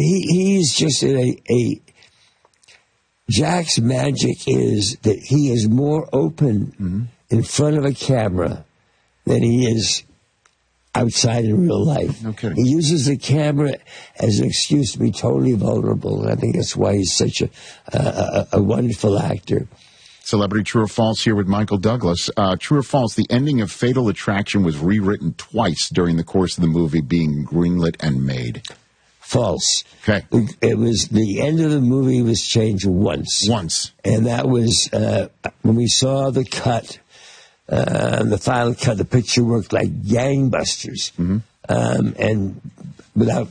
he's just Jack's magic is that he is more open in front of a camera than he is outside in real life. No kidding. He uses the camera as an excuse to be totally vulnerable, and I think that's why he's such a wonderful actor. Celebrity True or False here with Michael Douglas. True or False, the ending of Fatal Attraction was rewritten twice during the course of the movie being greenlit and made. False. Okay. It was the end of the movie was changed once. And that was when we saw the cut, the final cut, the picture worked like gangbusters. And without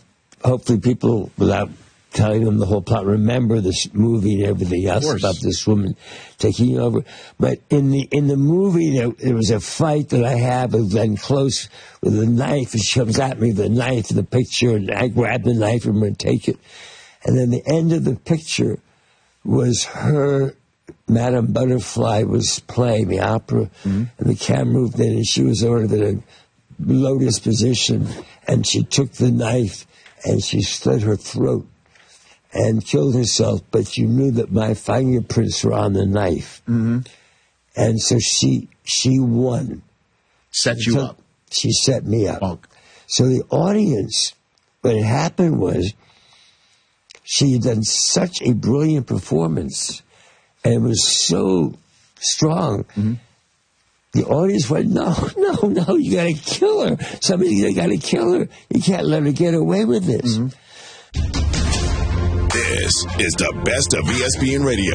telling them the whole plot, remember this movie and everything else about this woman taking over. But in the movie, there was a fight that I have with Glenn Close with a knife, and she comes at me with a knife in the picture, and I grab the knife and I'm going to take it. And then the end of the picture was her, Madame Butterfly was playing the opera, and the camera moved in, and she was sort of in a lotus position, and she took the knife and she slit her throat and killed herself, but you knew that my fingerprints were on the knife. And so she won. Set you up. She set me up. So the audience, what had happened was she had done such a brilliant performance, and it was so strong. The audience went, no, you got to kill her. Somebody's got to kill her. You can't let her get away with this. This is the best of ESPN Radio.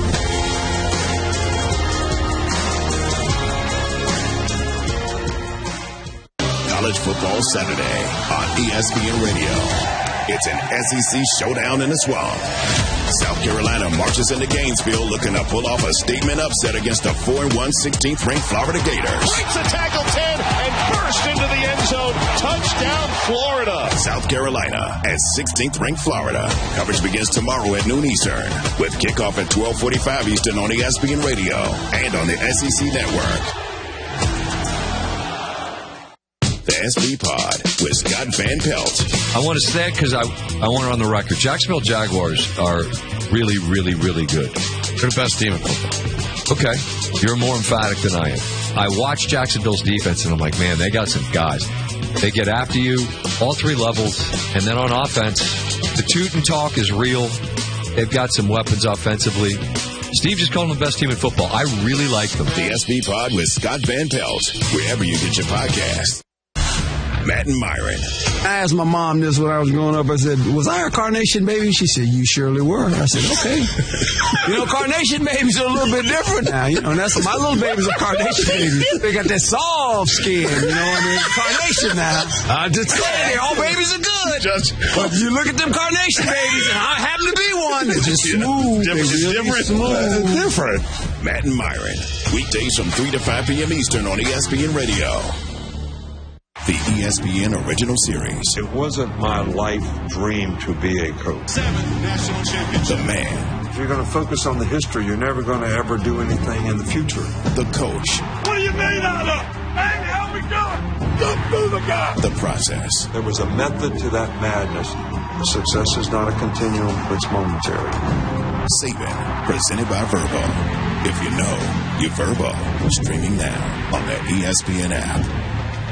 College Football Saturday on ESPN Radio. It's an SEC showdown in the swamp. South Carolina marches into Gainesville looking to pull off a statement upset against the 4-1 16th-ranked Florida Gators. Breaks a tackle 10 and burst into the end zone. Touchdown, Florida. South Carolina and 16th-ranked Florida. Coverage begins tomorrow at noon Eastern with kickoff at 12:45 Eastern on ESPN Radio and on the SEC Network. The SB Pod with Scott Van Pelt. I want to say it because I want it on the record. Jacksonville Jaguars are really, really, really good. They're the best team in football. Okay, you're more emphatic than I am. I watch Jacksonville's defense, and I'm like, man, they got some guys. They get after you, all three levels, and then on offense, the toot and talk is real. They've got some weapons offensively. Steve just called them the best team in football. I really like them. The SB Pod with Scott Van Pelt, wherever you get your podcast. Matt and Myron. I asked my mom this when I was growing up. I said, was I a carnation baby? She said, you surely were. I said, okay. Carnation babies are a little bit different now. And that's my little babies are carnation babies. They got that soft skin, carnation now. I just say, all babies are good. But you look at them carnation babies, and I happen to be one. They're just smooth. Different. Matt and Myron. Weekdays from 3 to 5 p.m. Eastern on ESPN Radio. The ESPN original series. It wasn't my life dream to be a coach. 7 national championships. The Man. If you're going to focus on the history, you're never going to ever do anything in the future. The Coach. What are you made out of? Hey, help me God! Don't move the guy! The Process. There was a method to that madness. Success is not a continuum, it's momentary. Saban, presented by Verbo. If you know, you're Verbo. Streaming now on the ESPN app.